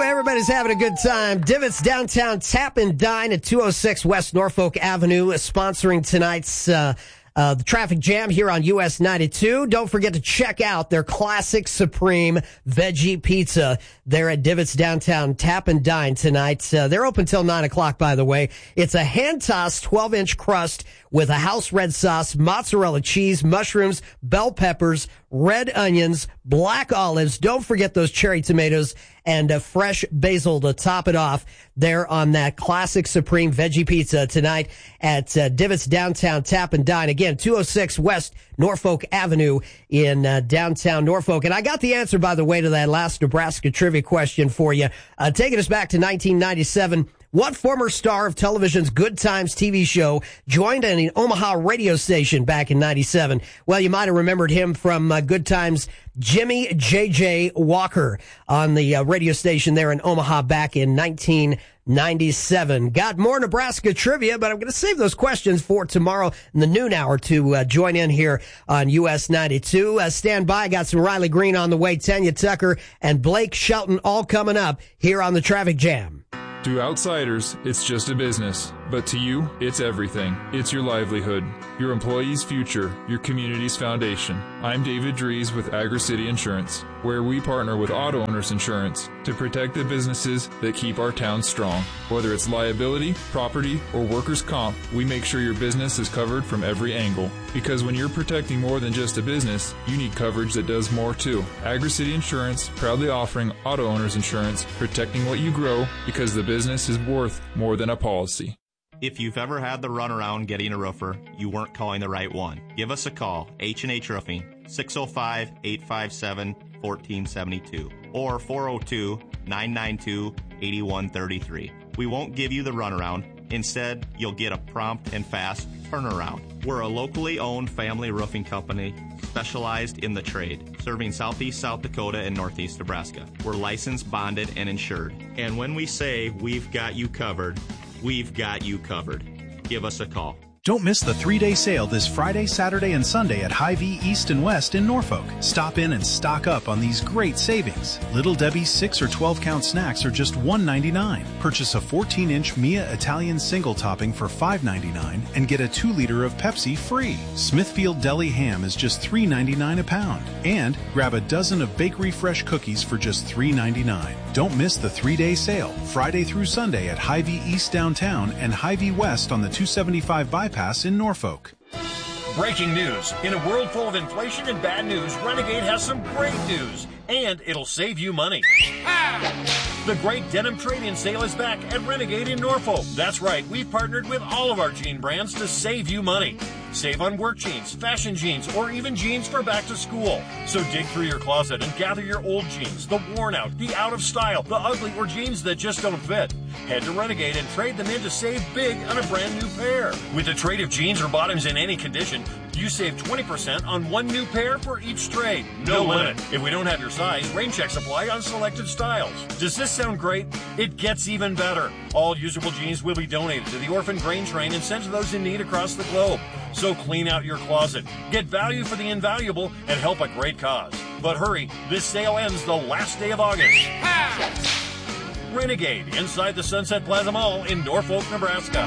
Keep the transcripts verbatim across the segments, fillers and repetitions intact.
Everybody's having a good time. Divots Downtown Tap and Dine at two oh six West Norfolk Avenue is sponsoring tonight's uh, uh, the traffic jam here on U S ninety-two. Don't forget to check out their classic Supreme Veggie Pizza there at Divots Downtown Tap and Dine tonight. Uh, they're open till nine o'clock, by the way. It's a hand-tossed twelve-inch crust with a house red sauce, mozzarella cheese, mushrooms, bell peppers, red onions, black olives. Don't forget those cherry tomatoes and a fresh basil to top it off there on that classic Supreme Veggie Pizza tonight at uh, Divots Downtown Tap and Dine. Again, two oh six West Norfolk Avenue in uh, downtown Norfolk. And I got the answer, by the way, to that last Nebraska trivia question for you. Uh, taking us back to nineteen ninety-seven. What former star of television's Good Times T V show joined an Omaha radio station back in ninety-seven? Well, you might have remembered him from uh, Good Times, Jimmy J J Walker on the uh, radio station there in Omaha back in nineteen ninety-seven. Got more Nebraska trivia, but I'm going to save those questions for tomorrow in the noon hour to uh, join in here on U S ninety-two. Uh, stand by. Got some Riley Green on the way, Tanya Tucker, and Blake Shelton all coming up here on the Traffic Jam. To outsiders, it's just a business, but to you, it's everything. It's your livelihood, your employees' future, your community's foundation. I'm David Dries with Agri-City Insurance, where we partner with Auto Owners Insurance to protect the businesses that keep our town strong. Whether it's liability, property, or workers' comp, we make sure your business is covered from every angle. Because when you're protecting more than just a business, you need coverage that does more too. Agri-City Insurance, proudly offering Auto Owners Insurance, protecting what you grow because the business is worth more than a policy. If you've ever had the runaround getting a roofer, you weren't calling the right one. Give us a call, H and H Roofing, six oh five, eight five seven, one four seven two or four oh two, nine nine two, eight one three three. We won't give you the runaround. Instead, you'll get a prompt and fast turnaround. We're a locally owned family roofing company specialized in the trade, serving southeast South Dakota and northeast Nebraska. We're licensed, bonded, and insured. And when we say we've got you covered, we've got you covered. Give us a call. Don't miss the three-day sale this Friday, Saturday, and Sunday at Hy-Vee East and West in Norfolk. Stop in and stock up on these great savings. Little Debbie's six or twelve count snacks are just one ninety-nine. Purchase a fourteen inch Mia Italian single topping for five ninety-nine and get a two liter of Pepsi free. Smithfield Deli ham is just three ninety-nine a pound. And grab a dozen of Bakery Fresh cookies for just three ninety-nine. Don't miss the three-day sale, Friday through Sunday at Hy-Vee East downtown and Hy-Vee West on the two seventy-five bypass in Norfolk. Breaking news. In a world full of inflation and bad news, Renegade has some great news, and it'll save you money. Ah! The great denim trade-in sale is back at Renegade in Norfolk. That's right, we've partnered with all of our jean brands to save you money. Save on work jeans, fashion jeans, or even jeans for back to school. So dig through your closet and gather your old jeans, the worn out, the out of style, the ugly, or jeans that just don't fit. Head to Renegade and trade them in to save big on a brand new pair. With a trade of jeans or bottoms in any condition, you save twenty percent on one new pair for each trade. No limit. If we don't have your size, rain checks apply on selected styles. Does this sound great? It gets even better. All usable jeans will be donated to the Orphan Grain Train and sent to those in need across the globe. So clean out your closet, get value for the invaluable, and help a great cause. But hurry, this sale ends the last day of August. Ha! Renegade, inside the Sunset Plaza Mall in Norfolk, Nebraska.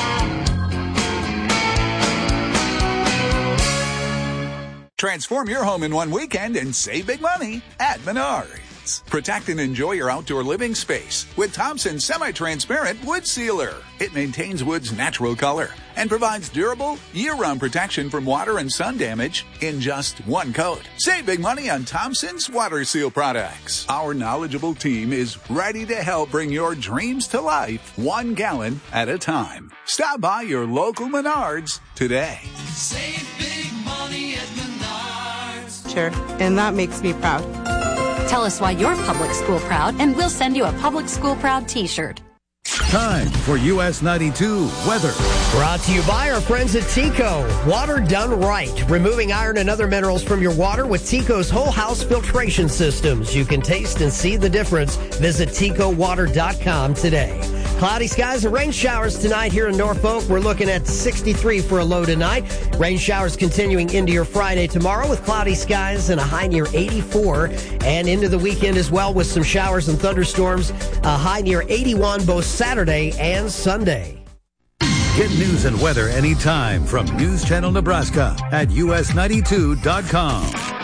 Transform your home in one weekend and save big money at Menards. Protect and enjoy your outdoor living space with Thompson Semi-Transparent Wood Sealer. It maintains wood's natural color and provides durable, year-round protection from water and sun damage in just one coat. Save big money on Thompson's Water Seal products. Our knowledgeable team is ready to help bring your dreams to life one gallon at a time. Stop by your local Menards today. Save big money at Menards. Sure, and that makes me proud. Tell us why you're public school proud, and we'll send you a public school proud t-shirt. Time for U S ninety-two weather. Brought to you by our friends at Tico. Water done right. Removing iron and other minerals from your water with Tico's whole house filtration systems. You can taste and see the difference. Visit tico water dot com today. Cloudy skies and rain showers tonight here in Norfolk. We're looking at sixty-three for a low tonight. Rain showers continuing into your Friday tomorrow with cloudy skies and a high near eighty-four. And into the weekend as well with some showers and thunderstorms. A high near eighty-one both Saturday and Sunday. Get news and weather anytime from News Channel Nebraska at U S ninety-two dot com.